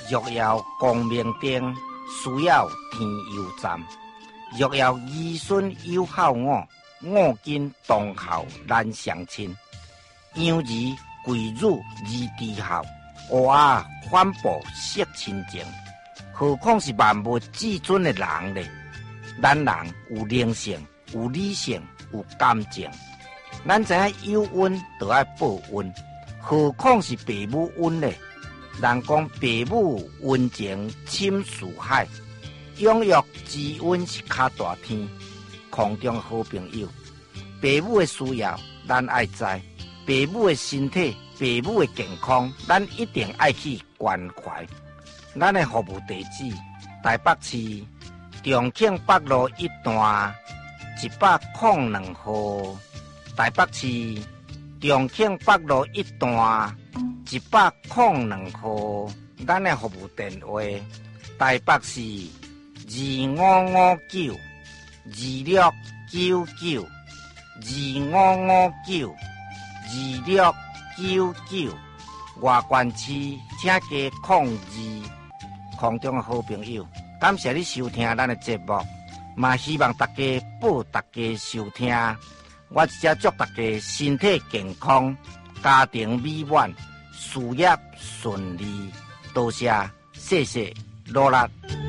若要光明灯，需要天佑站。若要儿孙有孝我，我今当孝难相亲。养儿贵辱而知孝，学啊反哺惜亲情。何况是万物至尊的人呢？咱人有灵性，有理性，有感情。咱知影有恩就要报恩，何况是父母恩呢？人讲父母恩情深似海，养育之恩是较大天。空中好朋友，父母的需要咱爱知，父母的身体、父母的健康，咱一定爱去关怀。咱的服务地址：台北市重庆北路1段102号。台北市重庆北路1段102号。咱的服务电话：台北市2559259925592699。外县市请加02。空中的好朋友，感谢你收听咱的节目，嘛希望大家报大家收听。我一只祝大家身体健康，家庭美满，事业顺利。多谢，谢谢，努力。